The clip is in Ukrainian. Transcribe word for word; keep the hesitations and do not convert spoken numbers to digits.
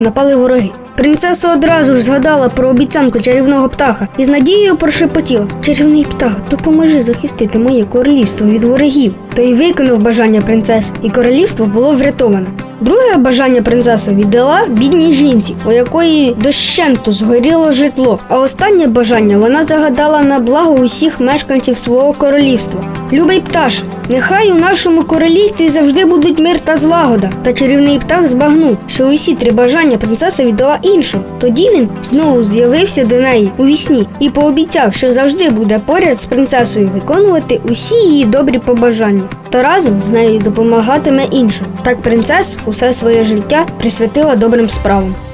напали вороги. Принцеса одразу ж згадала про обіцянку чарівного птаха і з надією прошепотіла: «Чарівний птах, допоможи захистити моє королівство від ворогів». Той виконав бажання принцеси, і королівство було врятоване. Друге бажання принцеса віддала бідній жінці, у якої дощенту згоріло житло. А останнє бажання вона загадала на благо усіх мешканців свого королівства. «Любий пташе, нехай у нашому королівстві завжди будуть мир та злагода». Та чарівний птах збагнув, що усі три бажання принцеса віддала іншим. Тоді він знову з'явився до неї у вісні і пообіцяв, що завжди буде поряд з принцесою виконувати усі її добрі побажання. Та разом з нею допомагатиме іншим. Так принцеса усе своє життя присвятила добрим справам.